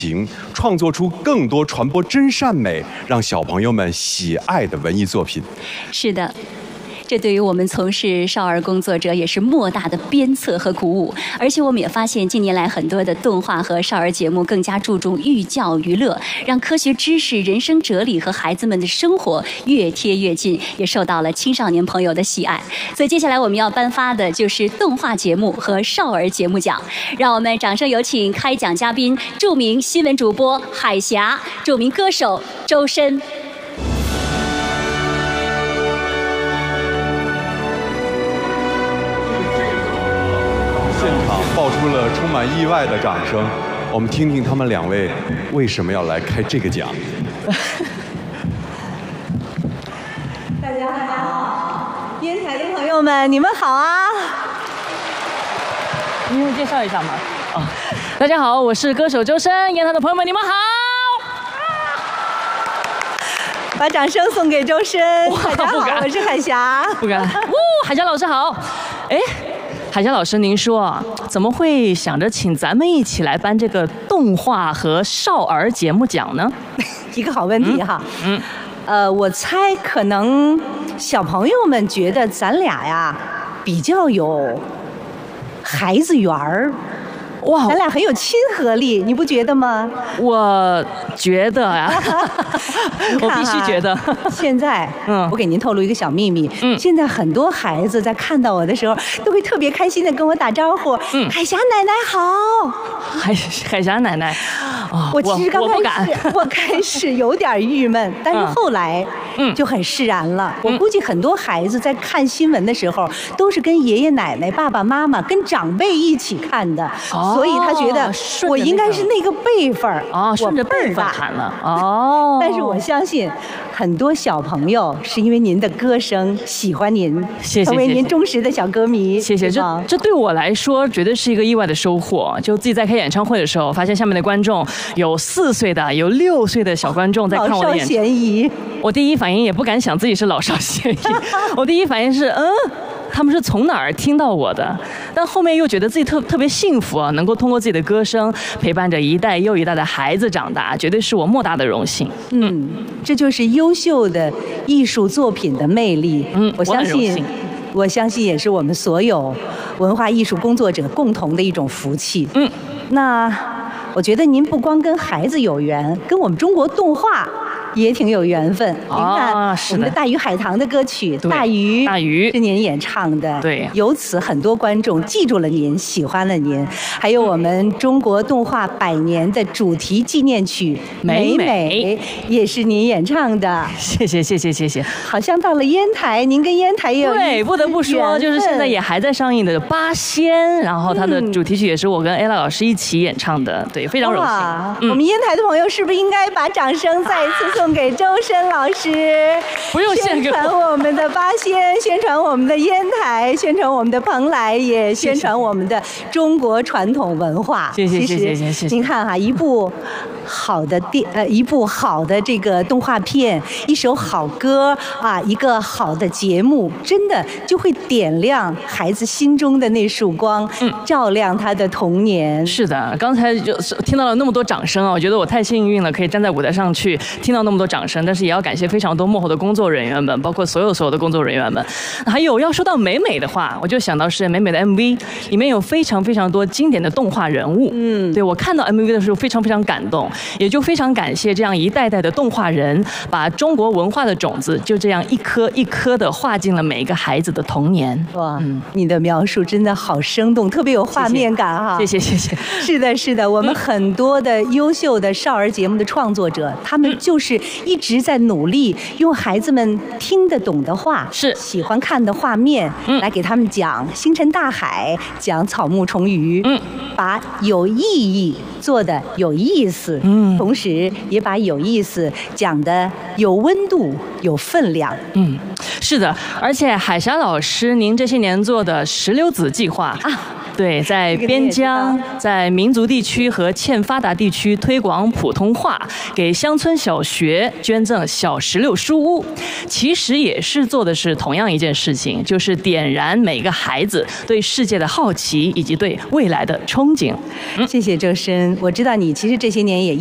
创作出更多传播真善美、让小朋友们喜爱的文艺作品。 是的。这对于我们从事少儿工作者也是莫大的鞭策和鼓舞，而且我们也发现近年来很多的动画和少儿节目更加注重寓教于乐，让科学知识、人生哲理和孩子们的生活越贴越近，也受到了青少年朋友的喜爱。所以接下来我们要颁发的就是动画节目和少儿节目奖，让我们掌声有请开奖嘉宾、著名新闻主播海霞、著名歌手周深。 爆出了充满意外的掌声，我们听听他们两位为什么要来开这个奖。 大家好，烟台的朋友们，你们好啊！ 你会介绍一下吗？哦，大家好，我是歌手周深，烟台的朋友们，你们好。 把掌声送给周深。大家好，我是海霞。 不敢。海霞老师好。哎。海霞老师，您说啊，怎么会想着请咱们一起来颁这个动画和少儿节目奖呢？ 一个好问题哈。我猜可能小朋友们觉得咱俩呀比较有孩子缘儿。哇，咱俩很有亲和力，你不觉得吗？ 我觉得呀，我必须觉得。 现在，我给您透露一个小秘密。现在很多孩子在看到我的时候，都会特别开心的跟我打招呼。海霞奶奶好。 海霞奶奶， 我其实刚开始，我开始有点郁闷，但是后来，就很释然了。我估计很多孩子在看新闻的时候，都是跟爷爷奶奶、爸爸妈妈、跟长辈一起看的。所以他觉得我应该是那个辈分儿， 顺着辈分看了。 但是我相信很多小朋友是因为您的歌声喜欢您，成为您忠实的小歌迷。 谢谢，这对我来说绝对是一个意外的收获。就自己在开演唱会的时候，发现下面的观众有4岁的，有6岁的小观众在看我的演唱。 老少咸宜。 我第一反应也不敢想自己是老少咸宜，我第一反应是他们是从哪儿听到我的？但后面又觉得自己特别幸福啊，能够通过自己的歌声陪伴着一代又一代的孩子长大，绝对是我莫大的荣幸。 这就是优秀的艺术作品的魅力。我相信也是我们所有文化艺术工作者共同的一种福气。那我觉得您不光跟孩子有缘，跟我们中国动画也挺有缘分。您看我们的大鱼海棠的歌曲《大鱼》是您演唱的， 对， 由此很多观众记住了您，喜欢了您。还有我们中国动画100年的主题纪念曲《美美》也是您演唱的。 谢谢。 好像到了烟台，您跟烟台也有对，不得不说，就是现在也还在上映的《八仙》，然后它的主题曲也是我跟 Ella 老师一起演唱的，对，非常荣幸。 我们烟台的朋友是不是应该把掌声再一次送给周深老师？ 不用宣传我们的八仙，宣传我们的烟台，宣传我们的蓬莱，也宣传我们的中国传统文化。 谢谢。 您看哈，一部好的这个动画片，一首好歌啊，一个好的节目，真的就会点亮孩子心中的那束光，照亮他的童年。 是的，刚才就听到了那么多掌声啊，我觉得我太幸运了，可以站在舞台上去听到那么多掌声。但是也要感谢非常多幕后的工作人员们，包括所有的工作人员们。还有要说到美美的话，我就想到是美美的 MV 里面有非常多经典的动画人物。对，我看到 MV 的时候非常感动，也就非常感谢这样一代代的动画人，把中国文化的种子就这样一颗一颗的画进了每一个孩子的童年。 哇，你的描述真的好生动，特别有画面感哈。 谢谢。 是的，我们很多的优秀的少儿节目的创作者，他们就是一直在努力用孩子们听得懂的话， 是喜欢看的画面，来给他们讲星辰大海，讲草木虫鱼，把有意义做的有意思，同时也把有意思讲的有温度、有分量。 是的，而且海霞老师，您这些年做的石榴籽计划对，在边疆、在民族地区和欠发达地区推广普通话，给乡村小学捐赠小16书屋，其实也是做的是同样一件事情，就是点燃每个孩子对世界的好奇以及对未来的憧憬。 谢谢周深，我知道你其实这些年也